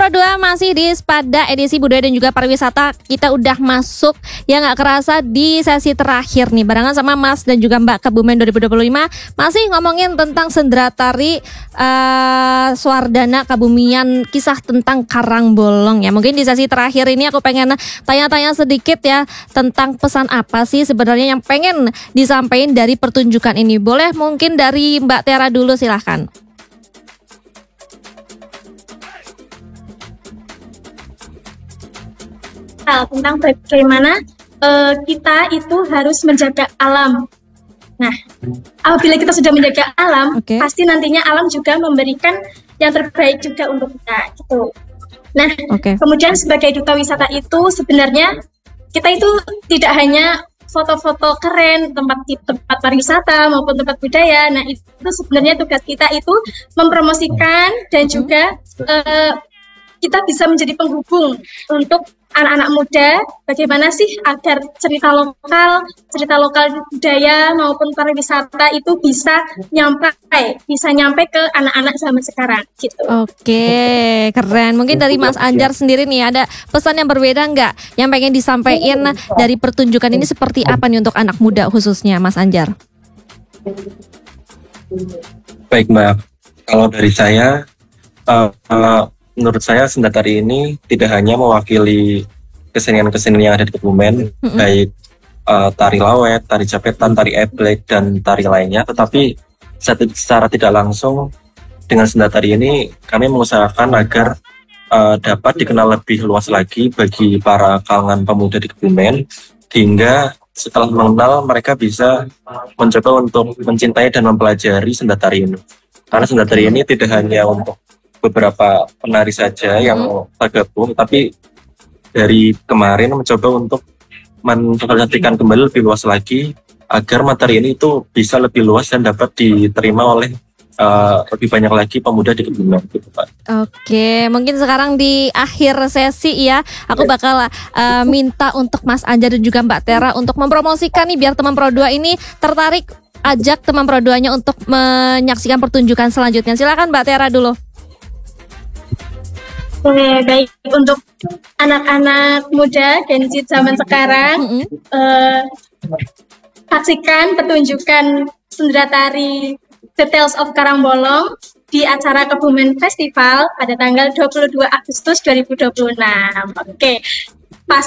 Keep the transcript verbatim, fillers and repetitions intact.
Pro dua masih di Spada edisi budaya dan juga pariwisata. Kita udah masuk yang gak kerasa di sesi terakhir nih, barengan sama Mas dan juga Mbak Kebumen dua ribu dua puluh lima. Masih ngomongin tentang sendera tari uh, Swardana Kebumian, kisah tentang Karangbolong ya. Mungkin di sesi terakhir ini aku pengen tanya-tanya sedikit ya, tentang pesan apa sih sebenarnya yang pengen disampaikan dari pertunjukan ini. Boleh mungkin dari Mbak Tiara dulu, silahkan. Tentang bagaimana uh, kita itu harus menjaga alam. Nah, apabila kita sudah menjaga alam, okay, pasti nantinya alam juga memberikan yang terbaik juga untuk kita, gitu. Nah, okay, kemudian sebagai duta wisata itu sebenarnya kita itu tidak hanya foto-foto keren tempat tempat pariwisata maupun tempat budaya. Nah, itu sebenarnya tugas kita itu mempromosikan dan juga uh, kita bisa menjadi penghubung untuk anak-anak muda, bagaimana sih agar cerita lokal, cerita lokal budaya maupun pariwisata itu bisa nyampe, bisa nyampe ke anak-anak zaman sekarang, gitu. Oke, keren. Mungkin dari Mas Anjar sendiri nih, ada pesan yang berbeda nggak yang pengen disampaikan dari pertunjukan ini seperti apa nih untuk anak muda khususnya, Mas Anjar? Baik Mbak, kalau dari saya, uh, uh, menurut saya senda tari ini tidak hanya mewakili kesenian-kesenian yang ada di Kebumen, mm-hmm, baik uh, tari lawet, tari japetan, tari eblek, dan tari lainnya, tetapi secara tidak langsung dengan senda tari ini kami mengusahakan agar uh, dapat dikenal lebih luas lagi bagi para kalangan pemuda di Kebumen, hingga setelah mengenal mereka bisa mencoba untuk mencintai dan mempelajari senda tari ini. Karena senda tari ini tidak hanya untuk beberapa penari saja yang tergabung, tapi dari kemarin mencoba untuk mensosialisasikan kembali lebih luas lagi agar materi ini itu bisa lebih luas dan dapat diterima oleh uh, lebih banyak lagi pemuda di Kebumen, gitu Pak. Oke, mungkin sekarang di akhir sesi ya, aku bakal uh, minta untuk Mas Anjar dan juga Mbak Tera untuk mempromosikan nih biar teman Pro dua ini tertarik, ajak teman Pro dua-nya untuk menyaksikan pertunjukan selanjutnya. Silakan Mbak Tera dulu. Oke, baik, untuk anak-anak muda Gen Z zaman sekarang, mm-hmm, uh, saksikan pertunjukan sendera tari The Tales of Karangbolong di acara Kebumen Festival pada tanggal dua puluh dua Agustus dua ribu dua puluh enam. Oke,